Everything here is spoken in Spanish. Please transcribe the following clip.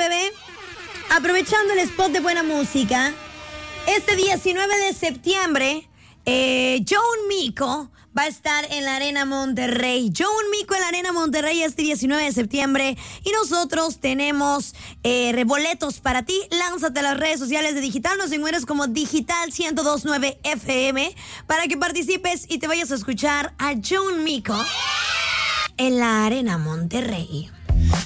bebé. Aprovechando el spot de buena música, este 19 de septiembre, Joan Mico va a estar en la Arena Monterrey. Joan Mico en la Arena Monterrey este 19 de septiembre. Y nosotros tenemos boletos para ti. Lánzate a las redes sociales de Digital. Nos encuentras como Digital 102.9 FM para que participes y te vayas a escuchar a Joan Mico en la Arena Monterrey.